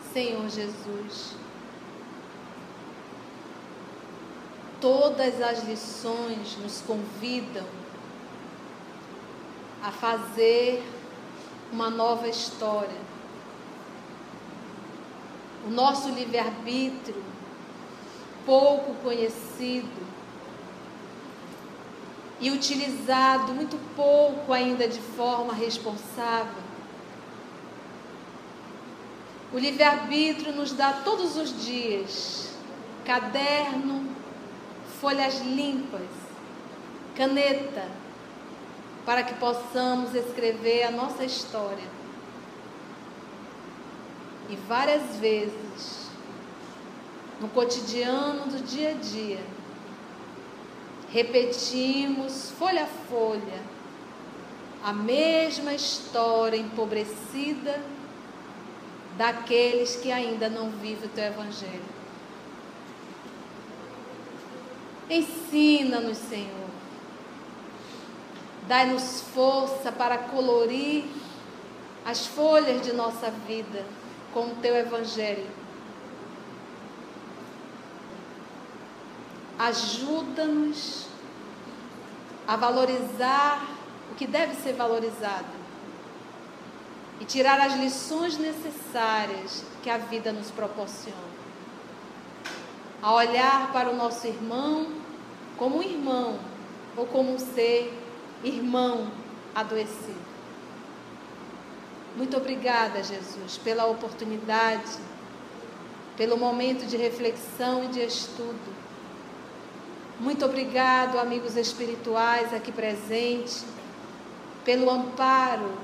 Senhor Jesus, todas as lições nos convidam a fazer uma nova história. O nosso livre-arbítrio, pouco conhecido e utilizado muito pouco ainda de forma responsável. O livre-arbítrio nos dá todos os dias caderno, folhas limpas, caneta, para que possamos escrever a nossa história. E várias vezes, no cotidiano do dia a dia, repetimos folha a folha a mesma história empobrecida daqueles que ainda não vivem o teu evangelho. Ensina-nos, Senhor. Dai-nos força para colorir as folhas de nossa vida com o teu evangelho. Ajuda-nos a valorizar o que deve ser valorizado e tirar as lições necessárias que a vida nos proporciona. A olhar para o nosso irmão como um irmão ou como um ser irmão adoecido. Muito obrigada, Jesus, pela oportunidade, pelo momento de reflexão e de estudo. Muito obrigado, amigos espirituais aqui presentes, pelo amparo